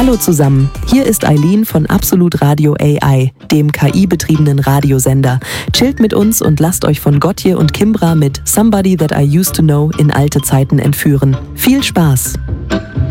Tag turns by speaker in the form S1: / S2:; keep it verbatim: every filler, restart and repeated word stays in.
S1: Hallo zusammen, hier ist Eileen von Absolut Radio A I, dem K I-betriebenen Radiosender. Chillt mit uns und lasst euch von Gotje und Kimbra mit Somebody That I Used to Know in alte Zeiten entführen. Viel Spaß!